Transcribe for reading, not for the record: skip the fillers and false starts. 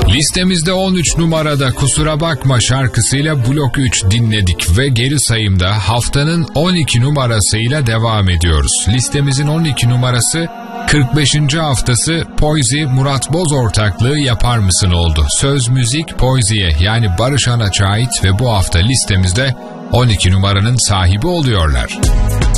Listemizde 13 numarada Kusura Bakma şarkısıyla Blok 3 dinledik ve geri sayımda haftanın 12 numarasıyla devam ediyoruz. Listemizin 12 numarası 45. haftası Poizi Murat Boz ortaklığı Yapar Mısın oldu. Söz müzik Poizi'ye yani Barış Anaç'a ait ve bu hafta listemizde 12 numaranın sahibi oluyorlar.